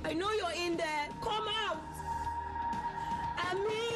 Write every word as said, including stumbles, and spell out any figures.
I know you're in there. Come out. I mean.